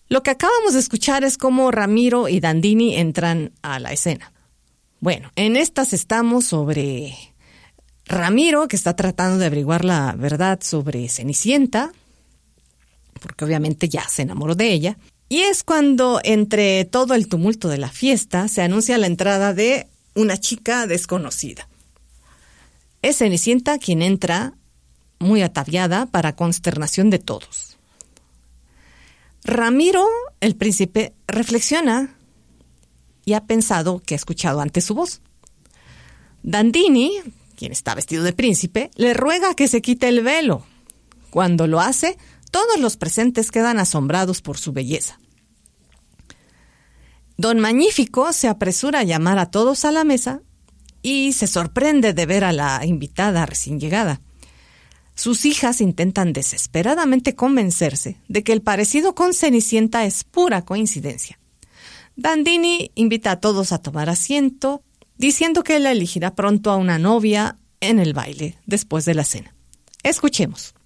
Lo que acabamos de escuchar es cómo Ramiro y Dandini entran a la escena. Bueno, en estas estamos sobre Ramiro, que está tratando de averiguar la verdad sobre Cenicienta, porque obviamente ya se enamoró de ella. Y es cuando, entre todo el tumulto de la fiesta, se anuncia la entrada de una chica desconocida. Es Cenicienta quien entra muy ataviada para consternación de todos. Ramiro, el príncipe, reflexiona y ha pensado que ha escuchado antes su voz. Dandini, quien está vestido de príncipe, le ruega que se quite el velo. Cuando lo hace, todos los presentes quedan asombrados por su belleza. Don Magnífico se apresura a llamar a todos a la mesa y se sorprende de ver a la invitada recién llegada. Sus hijas intentan desesperadamente convencerse de que el parecido con Cenicienta es pura coincidencia. Dandini invita a todos a tomar asiento, diciendo que él elegirá pronto a una novia en el baile después de la cena. Escuchemos.